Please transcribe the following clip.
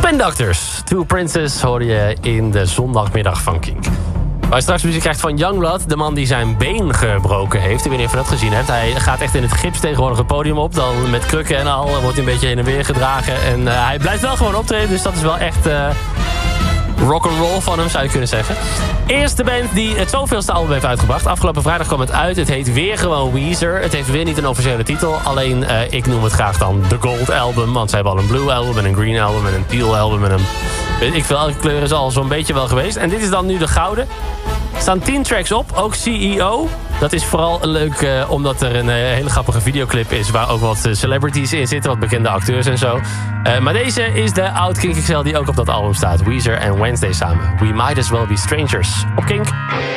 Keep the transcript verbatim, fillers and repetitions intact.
Spin Doctors, Two Princes hoorde je in de zondagmiddag van Kink. Waar je straks muziek krijgt van Youngblood, de man die zijn been gebroken heeft. Ik weet niet of je dat gezien hebt. Hij gaat echt in het gips tegenwoordig het podium op. Dan met krukken en al, wordt hij een beetje heen en weer gedragen. En uh, hij blijft wel gewoon optreden, dus dat is wel echt uh, rock'n'roll van hem, zou je kunnen zeggen. Eerst de band die het zoveelste album heeft uitgebracht. Afgelopen vrijdag kwam het uit. Het heet weer gewoon Weezer. Het heeft weer niet een officiële titel. Alleen, uh, ik noem het graag dan The Gold Album. Want ze hebben al een Blue Album en een Green Album en een Teal Album en een... Weet ik veel, elke kleur is al zo'n beetje wel geweest. En dit is dan nu de gouden. Er staan tien tracks op, ook C E O. Dat is vooral leuk uh, omdat er een uh, hele grappige videoclip is... waar ook wat uh, celebrities in zitten, wat bekende acteurs en zo. Uh, maar deze is de oud Kink X L die ook op dat album staat. Weezer en Wednesday samen. We Might As Well Be Strangers. Op Kink.